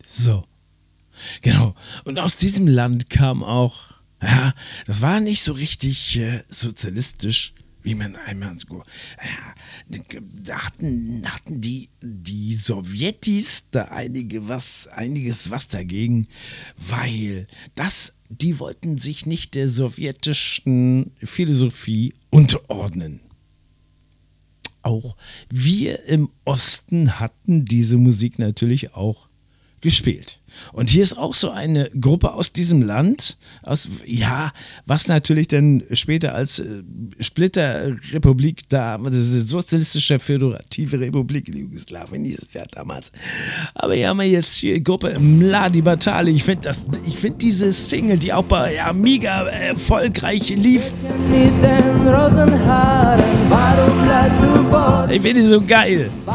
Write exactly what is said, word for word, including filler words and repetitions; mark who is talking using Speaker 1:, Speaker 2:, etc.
Speaker 1: So, genau. Und aus diesem Land kam auch, ja, das war nicht so richtig äh, sozialistisch, wie man einmal so, ja, dachten, hatten die, die Sowjetis da einige was, einiges was dagegen, weil das, die wollten sich nicht der sowjetischen Philosophie unterordnen. Auch wir im Osten hatten diese Musik natürlich auch gespielt. Und hier ist auch so eine Gruppe aus diesem Land, aus, ja, was natürlich dann später als äh, Splitterrepublik da, das ist Sozialistische Föderative Republik Jugoslawien hieß es ja damals. Aber hier haben wir jetzt hier Gruppe Mladi Batali. Ich finde das, ich finde diese Single, die auch bei Amiga erfolgreich lief.
Speaker 2: Mit den roten Haaren, warum bleibst du fort?
Speaker 1: Ich finde die so geil.